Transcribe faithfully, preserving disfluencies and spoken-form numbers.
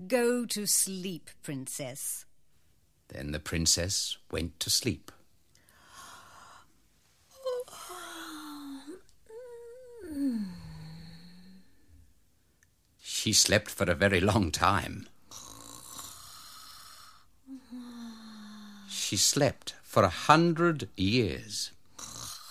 Go to sleep, Princess. Then the princess went to sleep. She slept for a very long time. She slept for a hundred years.